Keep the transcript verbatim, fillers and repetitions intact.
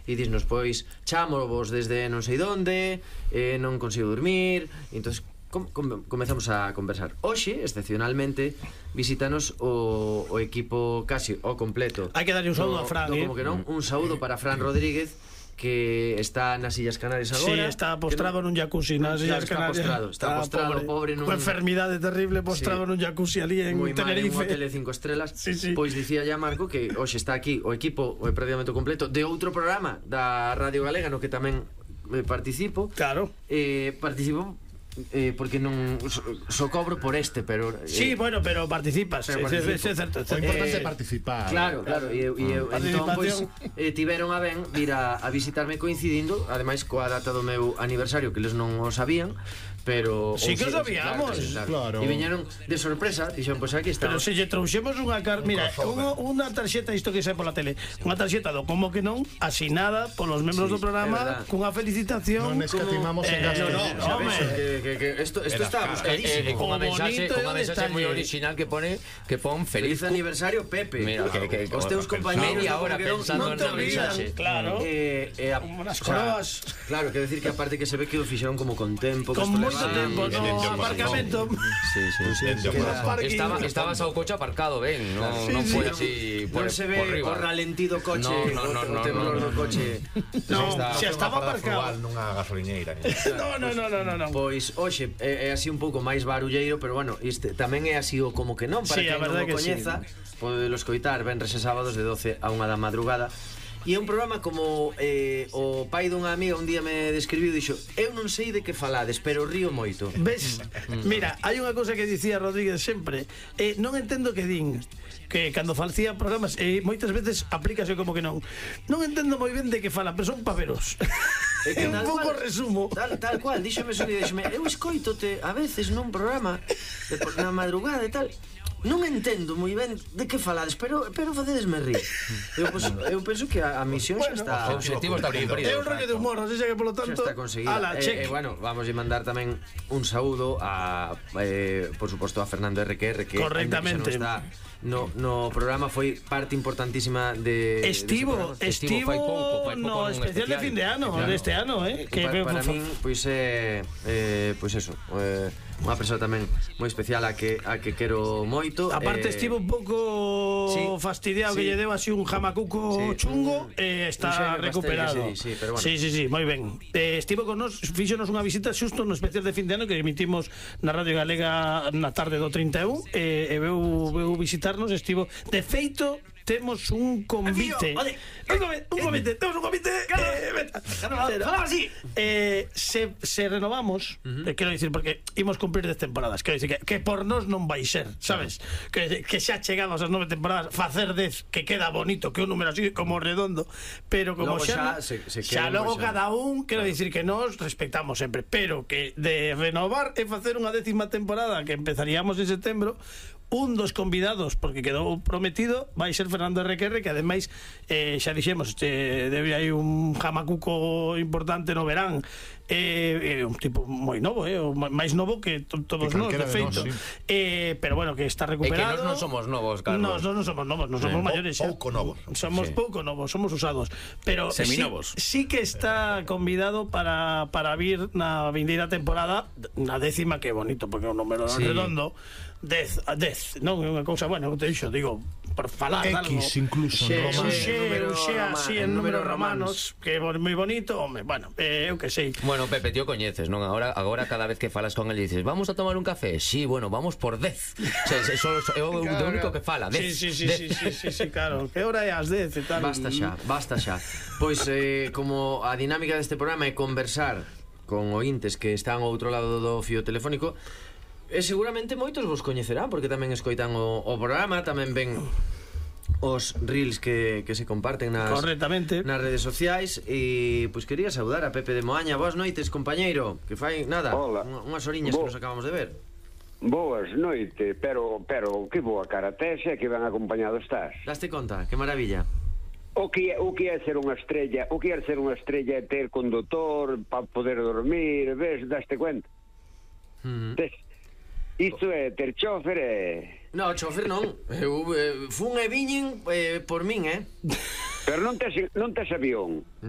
e disnos, pois, chámovos desde non sei donde, eh, non consigo dormir, e entón com, com, comezamos a conversar. Hoxe, excepcionalmente, visítanos o, o equipo casi o completo. Hai que darlle un saúdo a Fran, do, eh? Como que non, un saúdo para Fran Rodríguez, que está nas Illas Canarias agora. Sí, está postrado nun jacuzzi nas Illas Canarias. Está postrado, está postrado, pobre, nun... Unha enfermidade terrible, postrado sí. nun jacuzzi ali en Muy Tenerife. Moi mal, en un hotel de cinco estrelas. Sí, sí. Pois dicía ya Marco que hoxe está aquí o equipo o prácticamente completo de outro programa da Radio Galega no que tamén eh, participo. Claro. Eh, participo eh, porque non so, so cobro por este, pero eh, sí, bueno, pero participas, pero é certo. O importante é eh, participar. Claro, claro, e eu, e eu entón pois eh, tiveron a ben vir a, a visitarme coincidindo, ademais coa data do meu aniversario, que eles non o sabían, pero sí que o sabíamos, claro, claro. E viñeron de sorpresa, dixeron, pois pues aquí está. Pero se lle trouxemos unha car... Mira, unha, unha tarxeta, isto que sai pola tele, unha tarxeta do como que non, asinada polos membros sí, do programa, cunha felicitación. Non escatimamos en gastos. No, no, home. Que, que, que esto, esto está buscadísimo. Eh, eh, con unha mensaxe, con unha mensaxe moi original que pone que pon feliz, feliz aniversario Pepe. Mira, que, que, os teus compañeiros y ahora pensando no na mensaxe. Claro. Eh, eh, unas coroas. O sea, claro, que decir que aparte que se ve que o fixeron como con tempo, con moito tempo, no aparcamento. Sí, sí, sí. Estaba estabas ao coche aparcado, ben, non non foi así por non se ve o ralentido coche, no, no, no, o temblor do coche. No, se estaba aparcado nunha gasoliñeira. No, no, no, no, no. Pois hoxe é así un pouco máis barulleiro, pero bueno, este tamén é así o como que non, para que non o coñeza, podelo escoitar venres e sábados de doce a unha da madrugada. E é un programa como eh, o pai dunha amiga un día me describiu e dixo: eu non sei de que falades, pero río moito. Ves? Mira, hai unha cousa que dicía Rodríguez sempre, eh, non entendo que din que cando facía programas e eh, moitas veces aplícase como que non. Non entendo moi ben de que falan, pero son paveros. É que un pouco cual, resumo. Tal, tal cual, díxome eso, díxome, eu escoitote a veces nun programa de, na madrugada e tal. Non entendo moi ben de que falades, pero pero facedesme rir. Eu, pues, eu penso que a, a misión bueno, xa está. O objetivo está cumprido. É un rollo de humor, así que polo tanto. Xa está conseguido. Ala, check. Eh, eh, bueno, vamos a mandar tamén un saúdo a eh, por suposto a Fernando R Q R, que correctamente está no, no programa, foi parte importantísima de Estivo, de Estivo, fai pouco, fai pouco no especial, especial de fin de ano, de este ano, eh, que para, para min pois é eh, pois eso, eh, unha persoa tamén moi especial a que a que quero moito. Aparte eh, estivo un pouco sí, fastidiado, sí, que lle deu así un jamacuco sí, chungo e eh, está recuperado. Di, sí, pero bueno. Sí, sí, sí, moi ben. Eh, estivo con nos, fíxonos unha visita xusto no especial de fin de ano que emitimos na Radio Galega na tarde do trinta e un e eh, veu veu visitarnos, estivo de feito. Temos un convite. Vale, un convite, un convite, temos un convite. Falaba así. Eh, se, se renovamos, uh -huh. eh, quero dicir, porque imos cumplir dez temporadas, quero dicir que, que por nós non vai ser, sabes? Que, que xa chegamos ás nove temporadas, facer dez, que queda bonito, que un número así como redondo, pero como logo xa, xa, se, se xa logo xa. cada un, quero claro. dicir que nós respectamos sempre, pero que de renovar e facer unha décima temporada que empezaríamos en setembro, un dos convidados, porque quedou prometido, vai ser Fernando R Q R, que ademais eh, xa dixemos, este, debe hai un jamacuco importante no verán, é eh, un tipo moi novo, eh, o máis novo que to, todos nós, de feito, de nos, sí. eh, pero bueno, que está recuperado. É que nós non somos novos, Carlos. Nós non somos novos, non somos sí. maiores xa. Pouco novos. Somos sí. pouco novos, somos usados, pero seminovos. Sí, sí que está convidado para, para vir na vindeira temporada, na décima, que bonito, porque é un número sí. redondo. Dez, a dez, non é unha cousa, bueno, te dixo, digo, por falar X, algo. incluso xe, en romano. Xe, un xe así en números romanos, que é moi bonito, home, bueno, eh, eu que sei. Bueno, Pepe, tío, coñeces, non? Agora, agora cada vez que falas con el dices, vamos a tomar un café. Sí, bueno, vamos por dez. O sea, eso é o claro, único que fala, dez. Sí, sí, sí, sí, sí, sí, sí, claro. Que hora é as dez e tal. Basta xa, basta xa. Pois, eh, como a dinámica deste programa é conversar con ointes que están ao outro lado do fío telefónico, e seguramente moitos vos coñecerán, porque tamén escoitan o, o programa, tamén ven os reels que, que se comparten nas, correctamente, nas redes sociais. E pois quería saudar a Pepe de Moaña. Boas noites, compañeiro. Que fai nada, unhas oriñas Bo que nos acabamos de ver. Boas noites, pero pero que boa cara tes e que ben acompañado estás. Daste conta, que maravilla. O que, o que é ser unha estrella, o que é ser unha estrella é ter condutor para poder dormir, ves, daste cuenta? Uh -huh. Tes, isto é ter chofer e... No, chofer non. Eu eh, fun e viñen eh, por min, eh? Pero non tes, non tes avión.